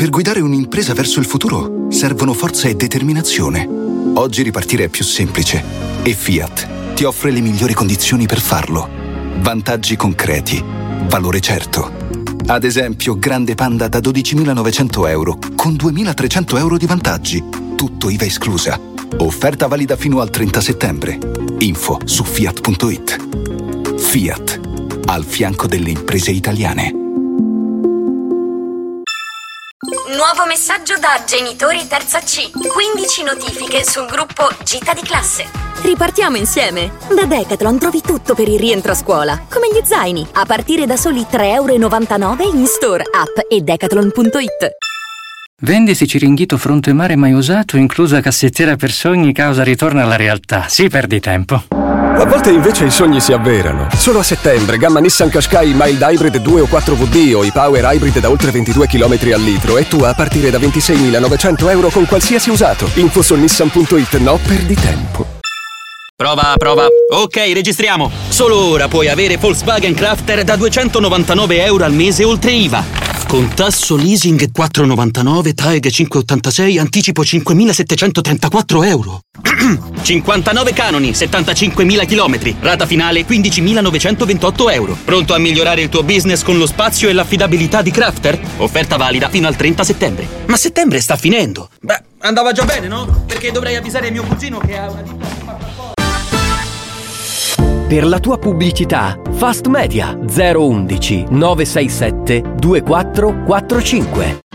Per guidare un'impresa verso il futuro servono forza e determinazione. Oggi ripartire è più semplice e Fiat ti offre le migliori condizioni per farlo. Vantaggi concreti, valore certo. Ad esempio, Grande Panda da 12.900 euro con 2.300 euro di vantaggi. Tutto IVA esclusa. Offerta valida fino al 30 settembre. Info su fiat.it. Fiat, al fianco delle imprese italiane. Nuovo messaggio da genitori terza C. 15 notifiche sul gruppo Gita di classe. Ripartiamo insieme! Da Decathlon trovi tutto per il rientro a scuola, come gli zaini, a partire da soli 3,99 € in store, app e decathlon.it. Vendisi Ciringhito fronte mare mai usato, inclusa cassettiera per sogni, causa ritorno alla realtà. Sì, perdi tempo. A volte invece i sogni si avverano. Solo a settembre, gamma Nissan Qashqai Mild Hybrid 2 o 4WD o i Power Hybrid da oltre 22 km al litro e tua a partire da 26.900 euro con qualsiasi usato. Info su nissan.it. No, perdi tempo. Prova. Ok, registriamo. Solo ora puoi avere Volkswagen Crafter da 299 euro al mese oltre IVA. Con tasso leasing 4,99, TAEG 5,86, anticipo 5.734 euro. 59 canoni, 75.000 chilometri, rata finale 15.928 euro. Pronto a migliorare il tuo business con lo spazio e l'affidabilità di Crafter? Offerta valida fino al 30 settembre. Ma settembre sta finendo. Beh, andava già bene, no? Perché dovrei avvisare mio cugino che ha una ditta. Per la tua pubblicità, Fast Media 011 967 2445.